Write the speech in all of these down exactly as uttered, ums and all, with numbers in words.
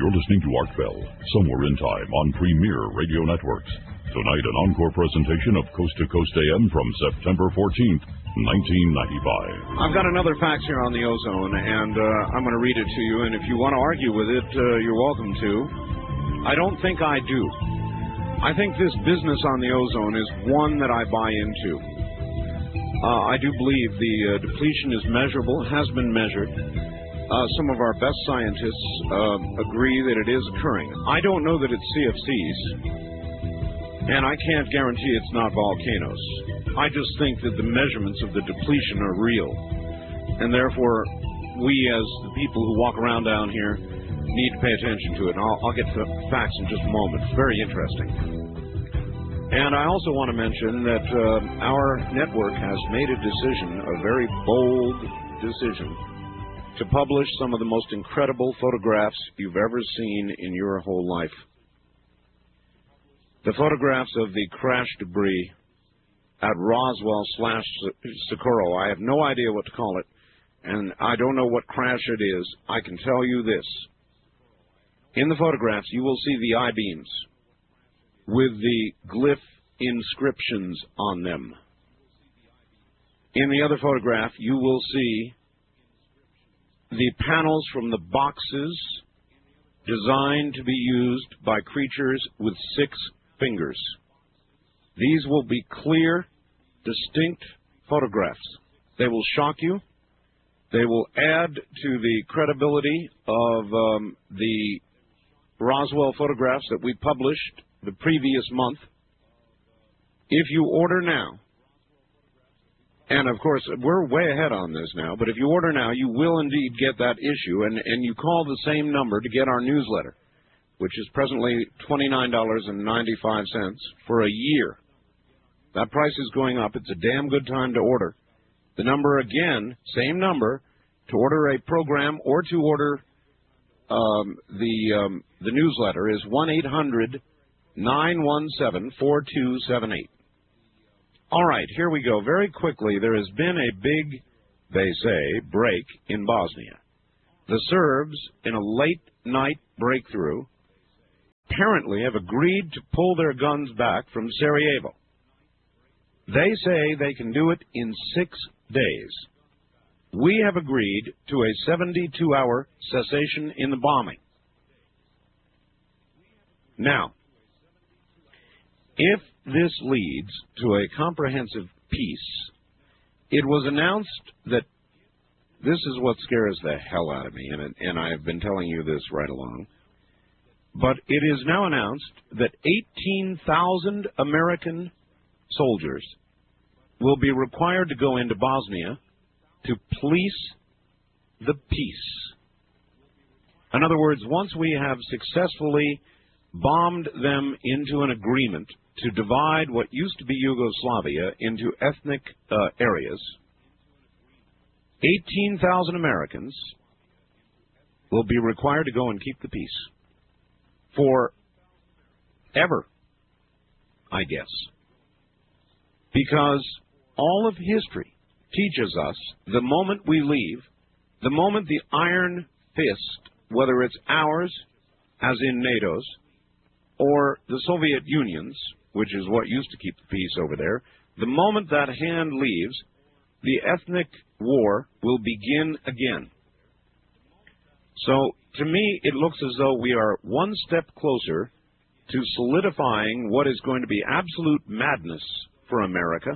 You're listening to Art Bell, Somewhere in Time on Premier Radio Networks. Tonight, an encore presentation of Coast to Coast A M from September fourteenth, nineteen ninety-five. I've got another fax here on the ozone, and uh, I'm going to read it to you, and if you want to argue with it, uh, you're welcome to. I don't think I do. I think this business on the ozone is one that I buy into. Uh, I do believe the uh, depletion is measurable, has been measured. Uh, some of our best scientists uh, agree that it is occurring. I don't know that it's C F Cs, and I can't guarantee it's not volcanoes. I just think that the measurements of the depletion are real, and therefore we as the people who walk around down here need to pay attention to it. And I'll, I'll get to the facts in just a moment. It's very interesting. And I also want to mention that uh, our network has made a decision, a very bold decision, to publish some of the most incredible photographs you've ever seen in your whole life. The photographs of the crash debris at Roswell slash Socorro. I have no idea what to call it, and I don't know what crash it is. I can tell you this. In the photographs, you will see the I-beams with the glyph inscriptions on them. In the other photograph, you will see the panels from the boxes designed to be used by creatures with six fingers. These will be clear, distinct photographs. They will shock you. They will add to the credibility of um, the Roswell photographs that we published the previous month. If you order now, and of course, we're way ahead on this now, but if you order now, you will indeed get that issue, and, and you call the same number to get our newsletter, which is presently twenty-nine dollars and ninety-five cents for a year. That price is going up. It's a damn good time to order. The number again, same number, to order a program or to order um, the um, the newsletter is one eight hundred nine one seven four two seven eight. All right, here we go. Very quickly, there has been a big, they say, break in Bosnia. The Serbs, in a late-night breakthrough, apparently have agreed to pull their guns back from Sarajevo. They say they can do it in six days. We have agreed to a seventy-two hour cessation in the bombing. Now, if this leads to a comprehensive peace, it was announced that this is what scares the hell out of me, and, it, and I have been telling you this right along, but it is now announced that eighteen thousand American soldiers will be required to go into Bosnia to police the peace. In other words, once we have successfully bombed them into an agreement to divide what used to be Yugoslavia into ethnic uh, areas, eighteen thousand Americans will be required to go and keep the peace. Forever, I guess. Because all of history teaches us the moment we leave, the moment the iron fist, whether it's ours, as in NATO's, or the Soviet Union's, which is what used to keep the peace over there, the moment that hand leaves, the ethnic war will begin again. So, to me, it looks as though we are one step closer to solidifying what is going to be absolute madness for America.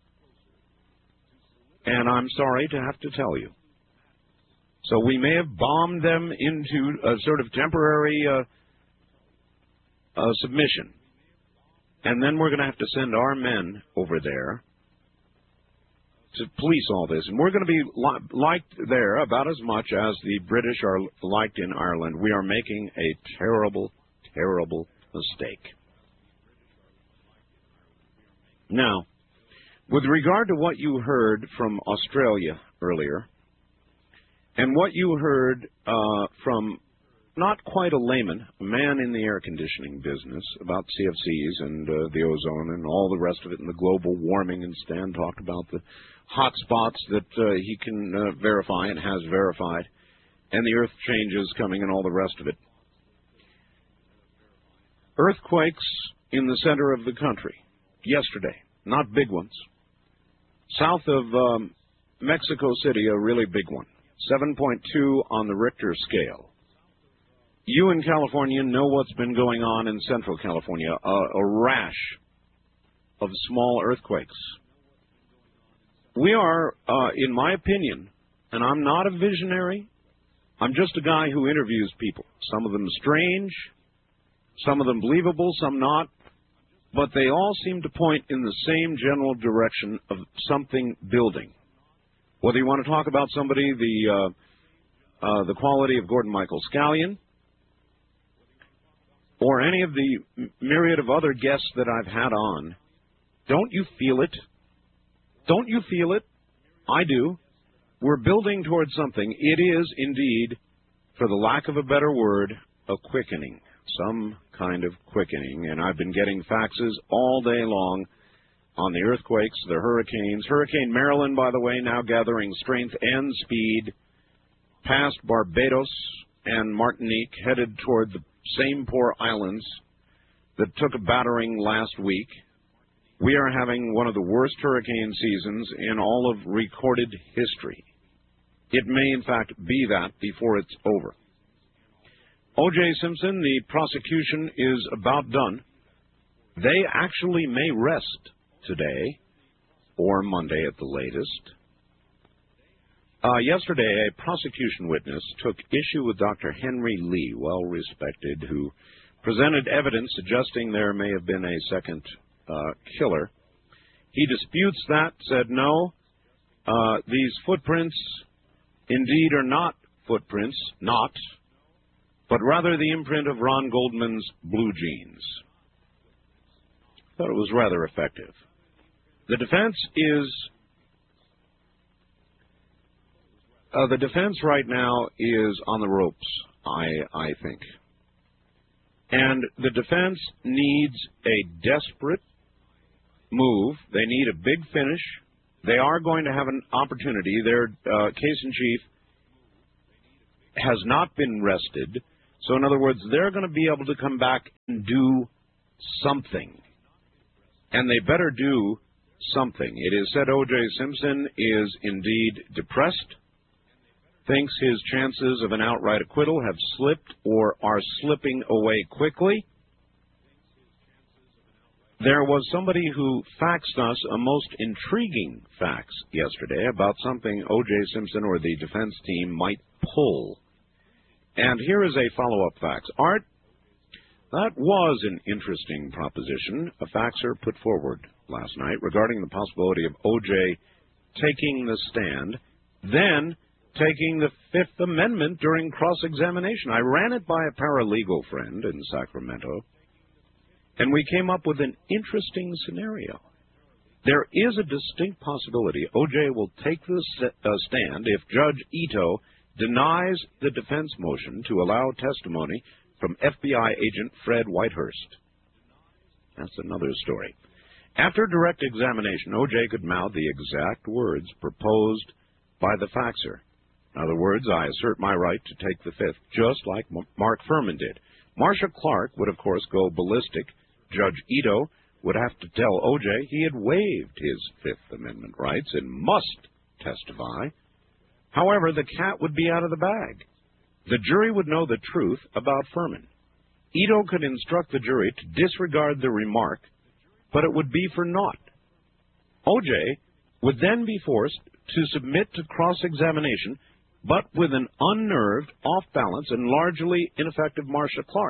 And I'm sorry to have to tell you. So we may have bombed them into a sort of temporary uh, uh, submission. And then we're going to have to send our men over there to police all this. And we're going to be li- liked there about as much as the British are liked in Ireland. We are making a terrible, terrible mistake. Now, with regard to what you heard from Australia earlier, and what you heard uh, from not quite a layman, a man in the air conditioning business about C F Cs and uh, the ozone and all the rest of it and the global warming, and Stan talked about the hot spots that uh, he can uh, verify and has verified, and the earth changes coming and all the rest of it. Earthquakes in the center of the country yesterday, not big ones. South of um, Mexico City, a really big one, seven point two on the Richter scale. You in California know what's been going on in Central California, a, a rash of small earthquakes. We are, uh, in my opinion, and I'm not a visionary, I'm just a guy who interviews people, some of them strange, some of them believable, some not, but they all seem to point in the same general direction of something building. Whether you want to talk about somebody, the uh, uh, the quality of Gordon Michael Scallion, or any of the myriad of other guests that I've had on, don't you feel it? Don't you feel it? I do. We're building towards something. It is indeed, for the lack of a better word, a quickening. Some kind of quickening. And I've been getting faxes all day long on the earthquakes, the hurricanes. Hurricane Marilyn, by the way, now gathering strength and speed past Barbados and Martinique, headed toward the same poor islands that took a battering last week. We are having one of the worst hurricane seasons in all of recorded history. It may, in fact, be that before it's over. O J. Simpson, the prosecution is about done. They actually may rest today or Monday at the latest. Uh, yesterday, a prosecution witness took issue with Doctor Henry Lee, well-respected, who presented evidence suggesting there may have been a second uh, killer. He disputes that, said no, uh, these footprints indeed are not footprints, not, but rather the imprint of Ron Goldman's blue jeans. Thought it was rather effective. The defense is, uh, the defense right now is on the ropes, I, I think. And the defense needs a desperate move. They need a big finish. They are going to have an opportunity. Their uh, case-in-chief has not been rested. So, in other words, they're going to be able to come back and do something. And they better do something. It is said O J. Simpson is indeed depressed, thinks his chances of an outright acquittal have slipped or are slipping away quickly. There was somebody who faxed us a most intriguing fax yesterday about something O J. Simpson or the defense team might pull. And here is a follow-up fax. Art, that was an interesting proposition a faxer put forward last night regarding the possibility of O J taking the stand, then taking the Fifth Amendment during cross-examination. I ran it by a paralegal friend in Sacramento, and we came up with an interesting scenario. There is a distinct possibility O J will take the stand if Judge Ito denies the defense motion to allow testimony from F B I agent Fred Whitehurst. That's another story. After direct examination, O J could mouth the exact words proposed by the faxer. In other words, I assert my right to take the Fifth, just like Mark Furman did. Marcia Clark would, of course, go ballistic. Judge Ito would have to tell O J he had waived his Fifth Amendment rights and must testify. However, the cat would be out of the bag. The jury would know the truth about Furman. Ito could instruct the jury to disregard the remark, but it would be for naught. O J would then be forced to submit to cross-examination, but with an unnerved, off-balance, and largely ineffective Marcia Clark.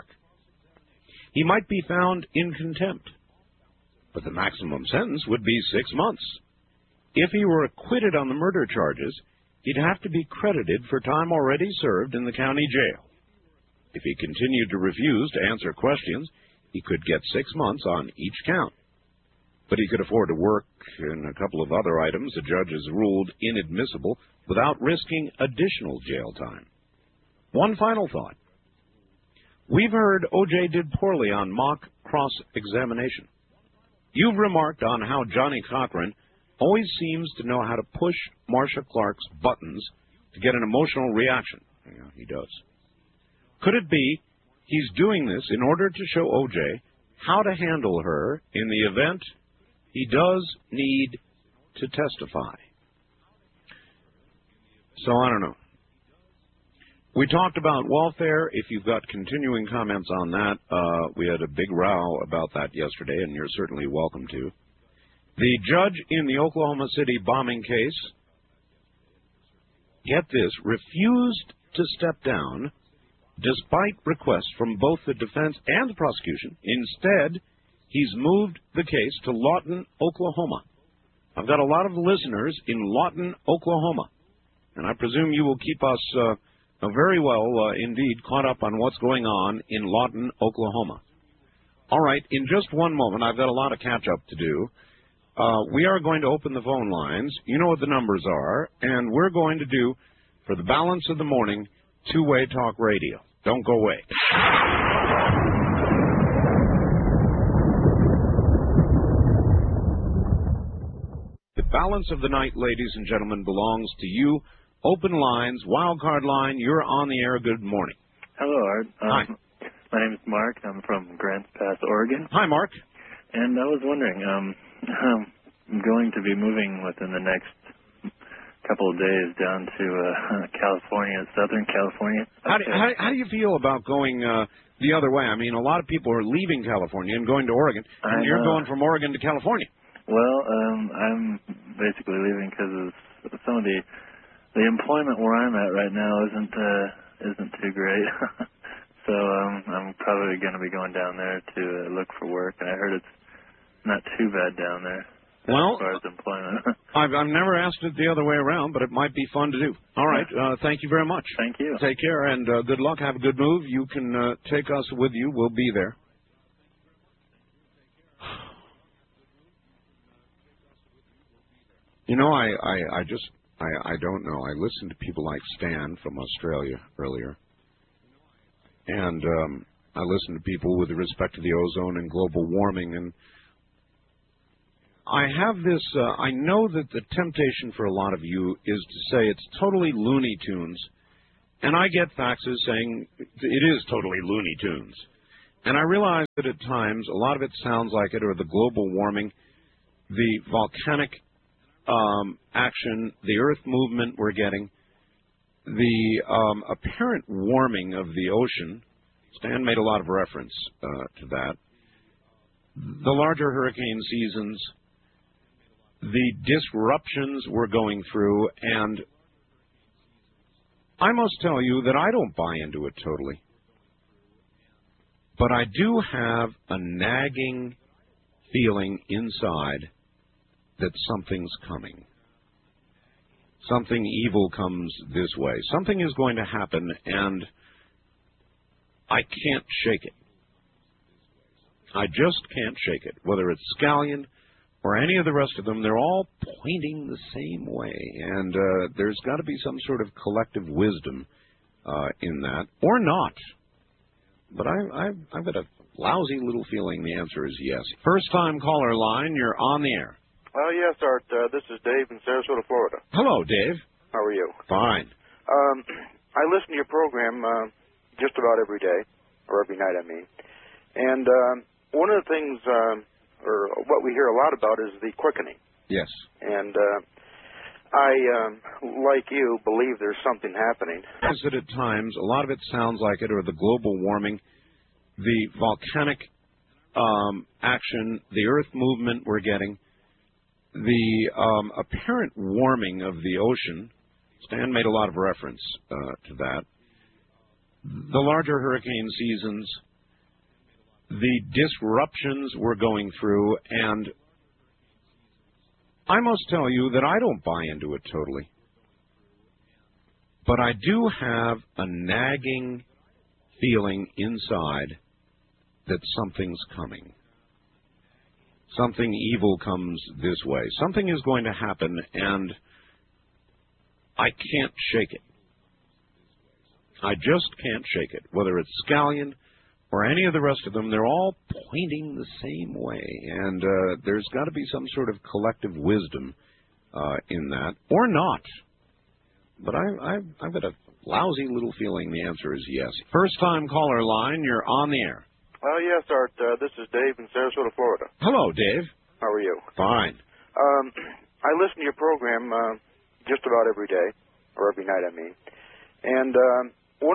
He might be found in contempt, but the maximum sentence would be six months. If he were acquitted on the murder charges, he'd have to be credited for time already served in the county jail. If he continued to refuse to answer questions, he could get six months on each count. But he could afford to work in a couple of other items the judge has ruled inadmissible without risking additional jail time. One final thought. We've heard O J did poorly on mock cross-examination. You've remarked on how Johnny Cochran always seems to know how to push Marcia Clark's buttons to get an emotional reaction. Yeah, he does. Could it be He's doing this in order to show O J how to handle her in the event he does need to testify. So I don't know. We talked about welfare. If you've got continuing comments on that, uh, we had a big row about that yesterday, and you're certainly welcome to. The judge in the Oklahoma City bombing case, get this, refused to step down despite requests from both the defense and the prosecution. Instead, he's moved the case to Lawton, Oklahoma. I've got a lot of listeners in Lawton, Oklahoma, and I presume you will keep us uh, very well, uh, indeed, caught up on what's going on in Lawton, Oklahoma. All right, in just one moment, I've got a lot of catch-up to do. Uh, we are going to open the phone lines. You know what the numbers are, and we're going to do, for the balance of the morning, two-way talk radio. Don't go away. The balance of the night, ladies and gentlemen, belongs to you. Open lines, wild card line, you're on the air. Good morning. Hello, Art. Um, Hi. My name is Mark. I'm from Grants Pass, Oregon. Hi, Mark. And I was wondering, um, I'm going to be moving within the next couple of days down to uh, California, Southern California. How do, how, how do you feel about going uh, the other way? I mean, a lot of people are leaving California and going to Oregon, and I you're know. going from Oregon to California. Well, um, I'm basically leaving because of some of the the employment where I'm at right now isn't uh, isn't too great. So um, I'm probably going to be going down there to uh, look for work, and I heard it's not too bad down there. Well, as far as employment. I've, I've never asked it the other way around, but it might be fun to do. All right. Uh, thank you very much. Thank you. Take care and uh, good luck. Have a good move. You can uh, take us with you. We'll be there. You know, I, I, I just, I, I don't know. I listened to people like Stan from Australia earlier. And um, I listened to people with respect to the ozone and global warming, and I have this, uh, I know that the temptation for a lot of you is to say it's totally Looney Tunes, and I get faxes saying it is totally Looney Tunes. And I realize that at times a lot of it sounds like it, or the global warming, the volcanic um, action, the earth movement we're getting, the um, apparent warming of the ocean. Stan made a lot of reference uh, to that. The larger hurricane seasons, the disruptions we're going through, and I must tell you that I don't buy into it totally. But I do have a nagging feeling inside that something's coming. Something evil comes this way. Something is going to happen, and I can't shake it. I just can't shake it. Whether it's Scallion or any of the rest of them, they're all pointing the same way. And uh, there's got to be some sort of collective wisdom uh, in that, or not. But I, I, I've got a lousy little feeling the answer is yes. First-time caller line, you're on the air. Well, yes, Art. Uh, this is Dave in Sarasota, Florida. Hello, Dave. How are you? Fine. Um, I listen to your program uh, just about every day, or every night, I mean. And um, one of the things, um, or what we hear a lot about, is the quickening. Yes. And uh, I, um, like you, believe there's something happening. Is that at times, a lot of it sounds like it, or the global warming, the volcanic um, action, the earth movement we're getting, the um, apparent warming of the ocean. Stan made a lot of reference uh, to that. The larger hurricane seasons, the disruptions we're going through, and I must tell you that I don't buy into it totally. But I do have a nagging feeling inside that something's coming. Something evil comes this way. Something is going to happen, and I can't shake it. I just can't shake it. Whether it's Scallion or any of the rest of them, they're all pointing the same way. And uh, there's got to be some sort of collective wisdom uh, in that, or not. But I, I, I've got a lousy little feeling the answer is yes. First-time caller line, you're on the air. Uh, yes, Art. Uh, this is Dave in Sarasota, Florida. Hello, Dave. How are you? Fine. Um, I listen to your program uh, just about every day, or every night, I mean. And um,